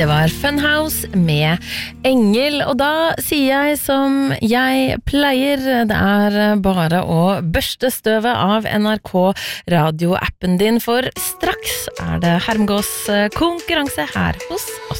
Det var Funhouse med Engel, og da sier jeg som jeg pleier, det bare å børste støvet av NRK radioappen din, for straks det Hermgås konkurranse her hos oss.